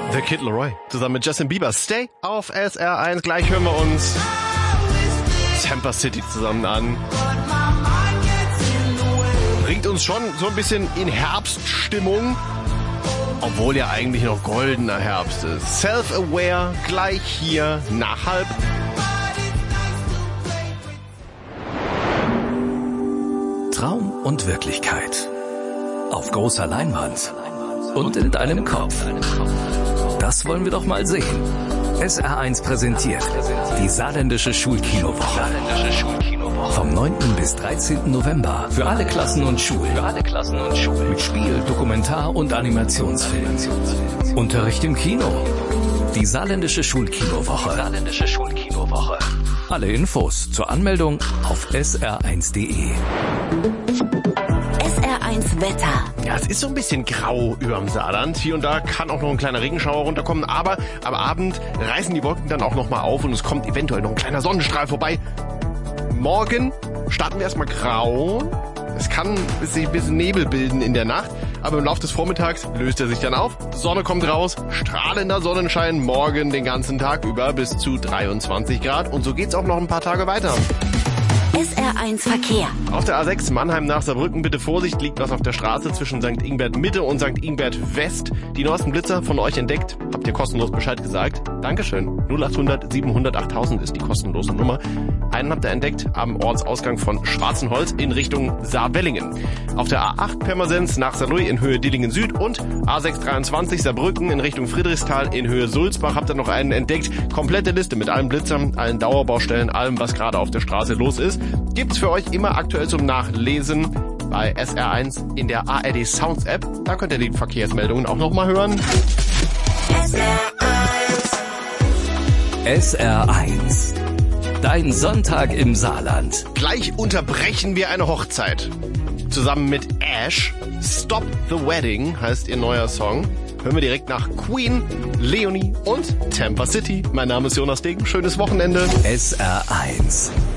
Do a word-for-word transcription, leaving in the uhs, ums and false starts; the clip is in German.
The Kid Laroi zusammen mit Justin Bieber. Stay auf S R eins. Gleich hören wir uns Tampa City zusammen an. Bringt uns schon so ein bisschen in Herbststimmung, obwohl ja eigentlich noch goldener Herbst ist. Self-Aware gleich hier nach halb. Traum und Wirklichkeit. Auf großer Leinwand und in deinem Kopf. Das wollen wir doch mal sehen. S R eins präsentiert die Saarländische Schulkinowoche. Vom neunten bis dreizehnten November für alle Klassen und Schulen. Für alle Klassen und Schulen. Mit Spiel, Dokumentar- und Animationsfilmen. Unterricht im Kino. Die Saarländische Schulkinowoche. Saarländische Schulkinowoche. Alle Infos zur Anmeldung auf s r eins punkt d e. S R eins Wetter. Ja, es ist so ein bisschen grau überm Saarland. Hier und da kann auch noch ein kleiner Regenschauer runterkommen, aber am Abend reißen die Wolken dann auch nochmal auf und es kommt eventuell noch ein kleiner Sonnenstrahl vorbei. Morgen starten wir erstmal grau. Es kann sich ein bisschen Nebel bilden in der Nacht, aber im Laufe des Vormittags löst er sich dann auf. Sonne kommt raus, strahlender Sonnenschein morgen den ganzen Tag über bis zu dreiundzwanzig Grad. Und so geht's auch noch ein paar Tage weiter. S R eins Verkehr. Auf der A sechs Mannheim nach Saarbrücken bitte Vorsicht, liegt was auf der Straße zwischen Sankt Ingbert Mitte und Sankt Ingbert West. Die neuesten Blitzer von euch entdeckt, habt ihr kostenlos Bescheid gesagt. Dankeschön. null achthundert siebenhundert achttausend ist die kostenlose Nummer. Einen habt ihr entdeckt am Ortsausgang von Schwarzenholz in Richtung Saarwellingen. Auf der A acht Pirmasens nach Saarlouis in Höhe Dillingen Süd und A sechs dreiundzwanzig Saarbrücken in Richtung Friedrichsthal in Höhe Sulzbach habt ihr noch einen entdeckt. Komplette Liste mit allen Blitzern, allen Dauerbaustellen, allem, was gerade auf der Straße los ist, gibt's für euch immer aktuell zum Nachlesen bei S R eins in der A R D Sounds App. Da könnt ihr die Verkehrsmeldungen auch nochmal hören. S R eins. S R eins. Dein Sonntag im Saarland. Gleich unterbrechen wir eine Hochzeit. Zusammen mit Ash. Stop the Wedding heißt ihr neuer Song. Hören wir direkt nach Queen, Leonie und Tampa City. Mein Name ist Jonas Degen. Schönes Wochenende. S R eins.